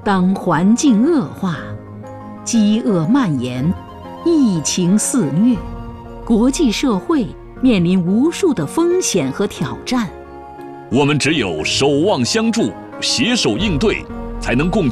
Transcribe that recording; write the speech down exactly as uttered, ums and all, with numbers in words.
当环境恶化，饥饿蔓延，疫情肆虐，国际社会面临无数的风险和挑战。 我们只有守望相助，携手应对，才能共